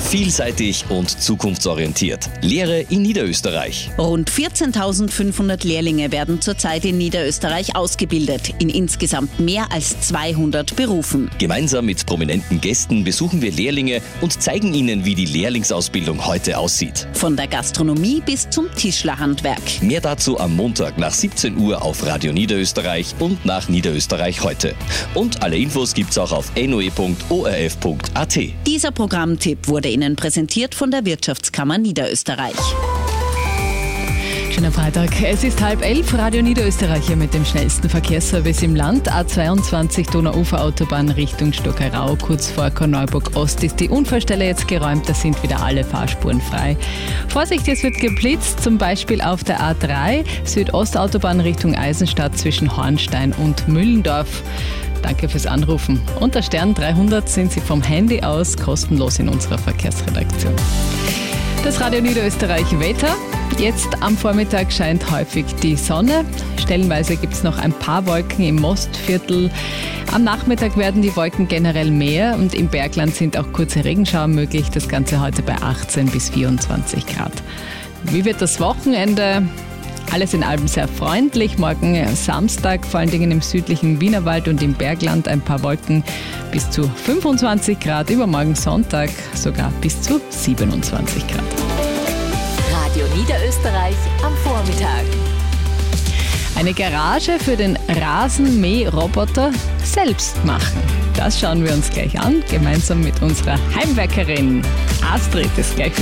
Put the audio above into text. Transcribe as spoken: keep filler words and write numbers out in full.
Vielseitig und zukunftsorientiert. Lehre in Niederösterreich. Rund vierzehntausendfünfhundert Lehrlinge werden zurzeit in Niederösterreich ausgebildet, in insgesamt mehr als zweihundert Berufen. Gemeinsam mit prominenten Gästen besuchen wir Lehrlinge und zeigen ihnen, wie die Lehrlingsausbildung heute aussieht. Von der Gastronomie bis zum Tischlerhandwerk. Mehr dazu am Montag nach siebzehn Uhr auf Radio Niederösterreich und nach Niederösterreich heute. Und alle Infos gibt's auch auf n o e punkt o r f punkt a t. Dieser Programmtipp wurde Ihnen präsentiert von der Wirtschaftskammer Niederösterreich. Schönen Freitag. Es ist halb elf. Radio Niederösterreich hier mit dem schnellsten Verkehrsservice im Land. A zweiundzwanzig Donauuferautobahn Richtung Stockerau. Kurz vor Korneuburg Ost ist die Unfallstelle jetzt geräumt. Da sind wieder alle Fahrspuren frei. Vorsicht, es wird geblitzt, zum Beispiel auf der A drei Südostautobahn Richtung Eisenstadt zwischen Hornstein und Müllendorf. Danke fürs Anrufen. Unter Stern dreihundert sind Sie vom Handy aus kostenlos in unserer Verkehrsredaktion. Das Radio Niederösterreich Wetter. Jetzt am Vormittag scheint häufig die Sonne. Stellenweise gibt es noch ein paar Wolken im Mostviertel. Am Nachmittag werden die Wolken generell mehr und im Bergland sind auch kurze Regenschauer möglich. Das Ganze heute bei achtzehn bis vierundzwanzig Grad. Wie wird das Wochenende? Alles in allem sehr freundlich. Morgen Samstag, vor allen Dingen im südlichen Wienerwald und im Bergland ein paar Wolken bis zu fünfundzwanzig Grad. Übermorgen Sonntag sogar bis zu siebenundzwanzig Grad. Radio Niederösterreich am Vormittag. Eine Garage für den Rasenmäherroboter selbst machen. Das schauen wir uns gleich an, gemeinsam mit unserer Heimwerkerin Astrid. Das gleich